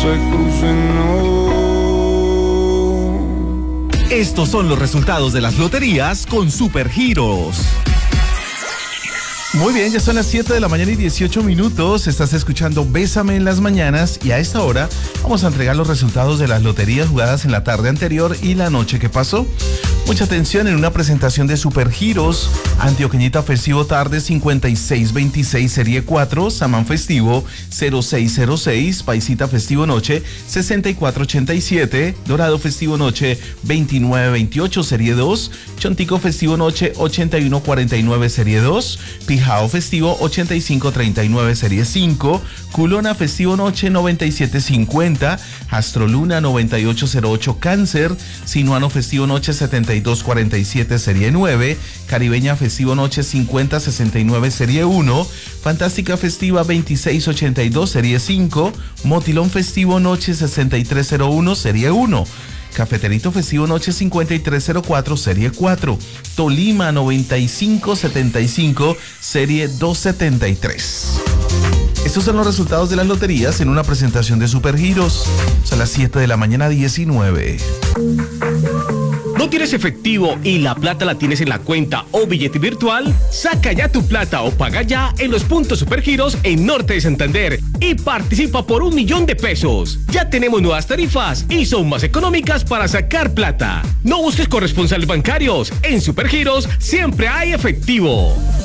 Estos son los resultados de las loterías con Supergiros. Muy bien, ya son las 7 de la mañana y 18 minutos. Estás escuchando Bésame en las mañanas y a esta hora vamos a entregar los resultados de las loterías jugadas en la tarde anterior y la noche que pasó. Mucha atención en una presentación de Supergiros. Antioqueñita Festivo Tarde 5626 Serie 4, Samán Festivo 0606, Paisita Festivo Noche 6487, Dorado Festivo Noche 2928 Serie 2, Chontico Festivo Noche 8149 Serie 2, Pijao Festivo 8539 Serie 5, Culona Festivo Noche 9750, Astroluna 9808 Cáncer, Sinuano Festivo Noche 7247 Serie 9, Caribeña Festivo Noche 5069 Serie 1, Fantástica Festiva 2682 Serie 5, Motilón Festivo Noche 6301 Serie 1, Cafeterito Festivo Noche 5304 Serie 4, Tolima 9575 Serie 273. Estos son los resultados de las loterías en una presentación de Supergiros. Son las 7 de la mañana 19. ¿No tienes efectivo y la plata la tienes en la cuenta o billete virtual? Saca ya tu plata o paga ya en los puntos Supergiros en Norte de Santander y participa por 1 millón de pesos. Ya tenemos nuevas tarifas y son más económicas para sacar plata. No busques corresponsales bancarios. En Supergiros siempre hay efectivo.